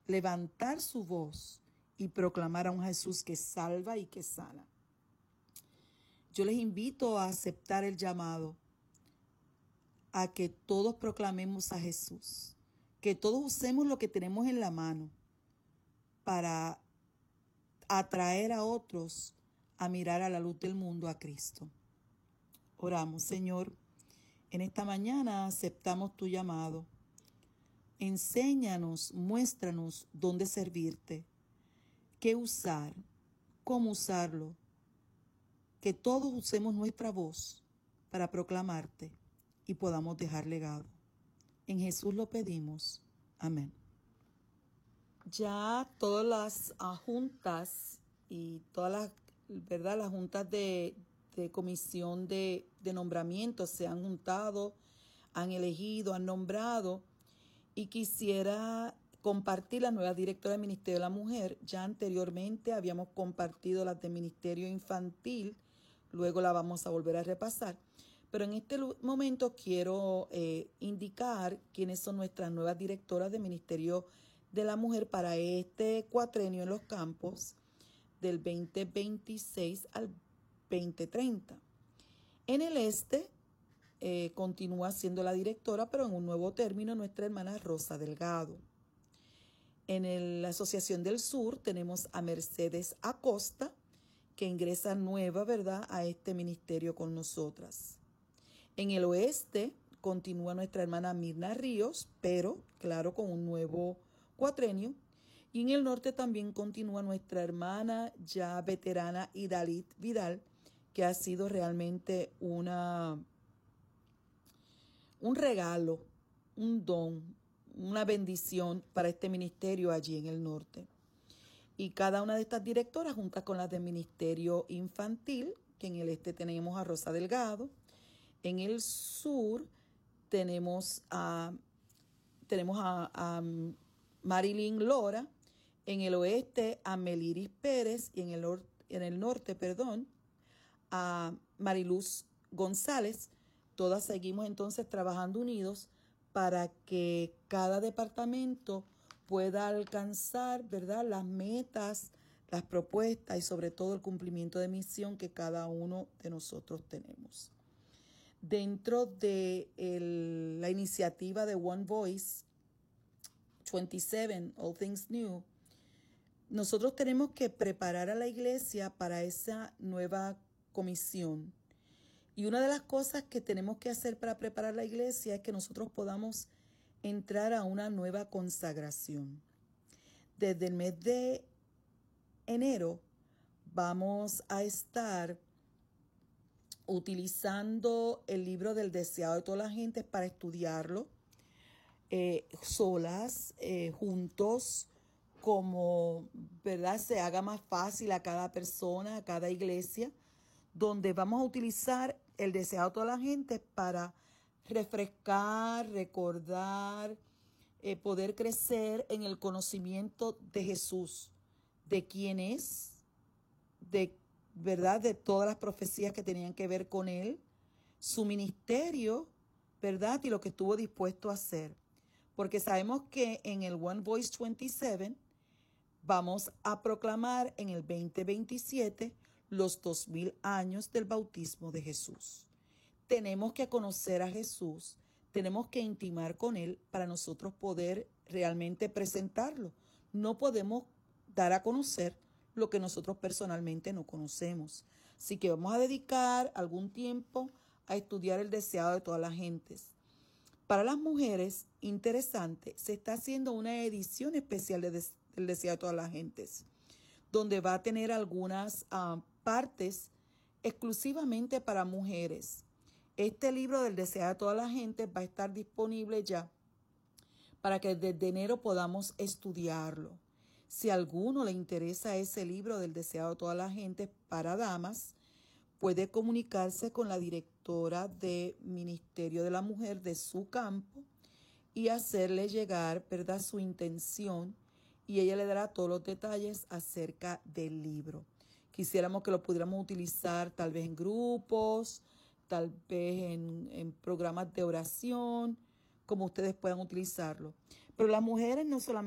levantar su voz y proclamar a un Jesús que salva y que sana. Yo les invito a aceptar el llamado a que todos proclamemos a Jesús, que todos usemos lo que tenemos en la mano para atraer a otros a mirar a la luz del mundo a Cristo. Oramos, Señor, en esta mañana aceptamos tu llamado. Enséñanos, muéstranos dónde servirte, qué usar, cómo usarlo, que todos usemos nuestra voz para proclamarte y podamos dejar legado. En Jesús lo pedimos. Amén. Ya todas las juntas y todas las juntas de comisión de nombramiento se han juntado, han elegido, han nombrado, y quisiera compartir la nueva directora del Ministerio de la Mujer. Ya anteriormente habíamos compartido las del Ministerio Infantil, luego la vamos a volver a repasar. Pero en este momento quiero indicar quiénes son nuestras nuevas directoras del Ministerio de la Mujer para este cuatrenio en los campos del 2026 al 2030. En el este continúa siendo la directora, pero en un nuevo término, nuestra hermana Rosa Delgado. En la Asociación del Sur tenemos a Mercedes Acosta, que ingresa nueva, ¿verdad?, a este ministerio con nosotras. En el oeste continúa nuestra hermana Mirna Ríos, pero claro, con un nuevo cuatrenio. Y en el norte también continúa nuestra hermana ya veterana Idalit Vidal, que ha sido realmente un regalo, un don, una bendición para este ministerio allí en el norte. Y cada una de estas directoras, juntas con las del Ministerio Infantil, que en el este tenemos a Rosa Delgado, en el sur tenemos a Marilyn Lora, en el oeste a Meliris Pérez y en el norte, a Mariluz González. Todas seguimos entonces trabajando unidos para que cada departamento pueda alcanzar, ¿verdad?, las metas, las propuestas y sobre todo el cumplimiento de misión que cada uno de nosotros tenemos. Dentro de la iniciativa de One Voice 27, All Things New, nosotros tenemos que preparar a la iglesia para esa nueva comisión. Y una de las cosas que tenemos que hacer para preparar la iglesia es que nosotros podamos entrar a una nueva consagración. Desde el mes de enero vamos a estar utilizando el libro del deseado de toda la gente para estudiarlo solas, juntos, como, ¿verdad?, se haga más fácil a cada persona, a cada iglesia, donde vamos a utilizar el deseado de toda la gente para refrescar, recordar, poder crecer en el conocimiento de Jesús, de quién es, de verdad, de todas las profecías que tenían que ver con él, su ministerio, verdad, y lo que estuvo dispuesto a hacer. Porque sabemos que en el One Voice 27 vamos a proclamar en el 2027 los 2000 años del bautismo de Jesús. Tenemos que conocer a Jesús, tenemos que intimar con él para nosotros poder realmente presentarlo. No podemos dar a conocer lo que nosotros personalmente no conocemos. Así que vamos a dedicar algún tiempo a estudiar el deseado de todas las gentes. Para las mujeres, interesante, se está haciendo una edición especial del deseado de todas las gentes, donde va a tener algunas partes exclusivamente para mujeres. Este libro del deseado de todas las gentes va a estar disponible ya para que desde enero podamos estudiarlo. Si a alguno le interesa ese libro del deseado de todas las gentes para damas, puede comunicarse con la directora de Ministerio de la Mujer de su campo y hacerle llegar, ¿verdad?, su intención, y ella le dará todos los detalles acerca del libro. Quisiéramos que lo pudiéramos utilizar tal vez en grupos, tal vez en programas de oración, como ustedes puedan utilizarlo. Pero las mujeres no solamente